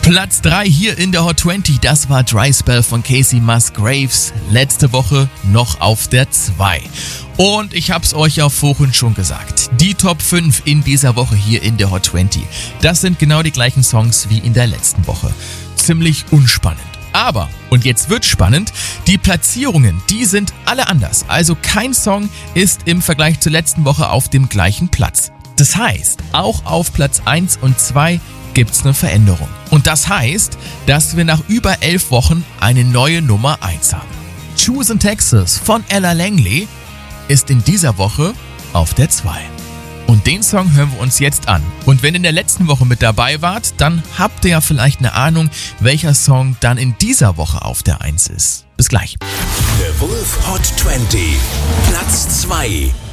Platz 3 hier in der Hot 20, das war Dry Spell von Kacey Musgraves. Letzte Woche noch auf der 2. Und ich hab's euch ja vorhin schon gesagt, die Top 5 in dieser Woche hier in der Hot 20, das sind genau die gleichen Songs wie in der letzten Woche. Ziemlich unspannend. Aber, und jetzt wird's spannend, die Platzierungen, die sind alle anders. Also kein Song ist im Vergleich zur letzten Woche auf dem gleichen Platz. Das heißt, auch auf Platz 1 und 2 gibt's eine Veränderung. Und das heißt, dass wir nach über 11 Wochen eine neue Nummer 1 haben. Choose in Texas von Ella Langley ist in dieser Woche auf der 2. Und den Song hören wir uns jetzt an. Und wenn ihr in der letzten Woche mit dabei wart, dann habt ihr ja vielleicht eine Ahnung, welcher Song dann in dieser Woche auf der 1 ist. Bis gleich. The Wolf Hot 20, Platz 2.